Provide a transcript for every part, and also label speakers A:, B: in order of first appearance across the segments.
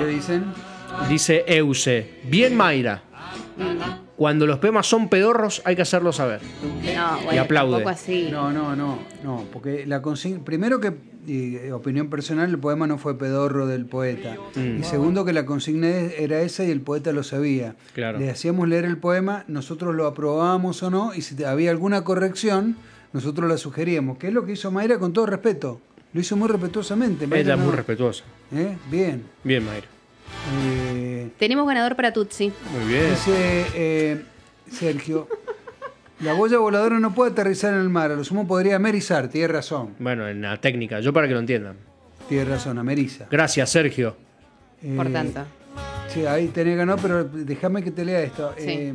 A: ¿Qué dicen?
B: Dice Euse. Bien, Mayra. Cuando los poemas son pedorros hay que hacerlo saber.
C: No, bueno,
B: Y aplaude.
C: tampoco así.
A: No, porque la consigna, primero que, opinión personal, el poema no fue pedorro del poeta. Y segundo que la consigna era esa y el poeta lo sabía.
B: Claro.
A: Le hacíamos leer el poema, nosotros lo aprobábamos o no, y si había alguna corrección, nosotros la sugeríamos. Que es lo que hizo Mayra con todo respeto. Lo hizo muy respetuosamente. Mayra
B: Ella es
A: no.
B: muy respetuosa.
A: Bien.
B: Bien, Mayra.
C: Tenemos ganador para Tutsi.
B: Muy bien.
A: Dice Sergio, la boya voladora no puede aterrizar en el mar, a lo sumo podría amerizar, tiene razón.
B: Bueno, en la técnica, yo para que lo entiendan.
A: Tiene razón, ameriza.
B: Gracias, Sergio.
C: Por tanto.
A: Sí, ahí tenés ganado, pero déjame que te lea esto.
C: Sí.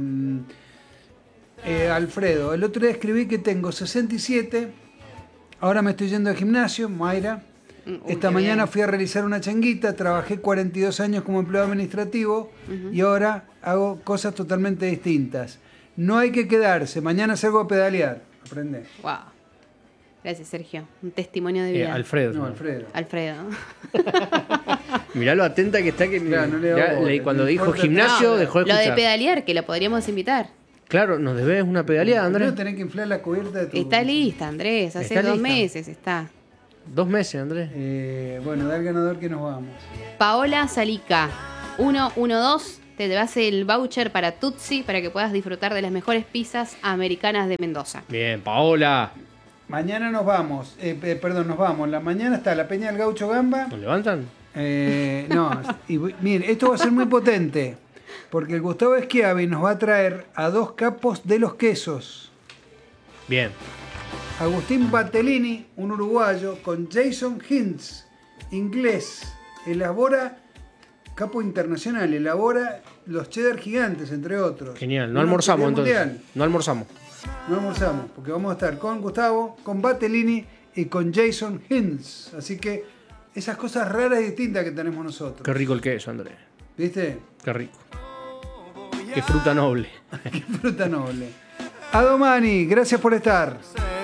A: Alfredo, el otro día escribí que tengo 67, ahora me estoy yendo al gimnasio, Mayra. Esta mañana
C: bien.
A: fui a realizar una changuita, trabajé 42 años como empleado administrativo y ahora hago cosas totalmente distintas. No hay que quedarse, mañana salgo a pedalear. Aprende.
C: Wow. Gracias, Sergio. Un testimonio de vida.
B: Alfredo.
A: No, Alfredo.
C: Alfredo.
B: Mirá lo atenta que está que
A: Claro, no le hago
B: ya
A: bola,
B: cuando
A: no
B: dijo
A: importa.
B: gimnasio
C: No,
B: dejó de
C: lo de
B: escuchar.
C: pedalear, que lo podríamos invitar.
B: Claro, nos debes una pedaleada, Andrés.
A: Primero tenés que inflar la cubierta de tu...
C: Está lista, Andrés. Hace
B: ¿Está
C: 2
B: lista?
C: meses está.
B: 2 meses, Andrés.
A: Bueno, da el ganador que nos vamos.
C: Paola Salica, 112. Te llevas el voucher para Tutsi para que puedas disfrutar de las mejores pizzas americanas de Mendoza.
B: Bien, Paola.
A: Mañana nos vamos. Nos vamos. La mañana está la Peña del Gaucho Gamba.
B: ¿Nos levantan?
A: No, mire, esto va a ser muy potente. Porque el Gustavo Schiavi nos va a traer a 2 capos de los quesos.
B: Bien.
A: Agustín Battellini, un uruguayo, con Jason Hintz, inglés, elabora, capo internacional, elabora los cheddar gigantes, entre otros.
B: Genial. No
A: Una
B: almorzamos
A: actividad
B: entonces.
A: mundial.
B: No almorzamos.
A: No almorzamos, porque vamos a estar con Gustavo, con Battellini y con Jason Hintz. Así que esas cosas raras y distintas que tenemos nosotros.
B: Qué rico el queso, Andrés.
A: ¿Viste?
B: Qué rico. Qué fruta noble.
A: Qué fruta noble. Adomani, gracias por estar.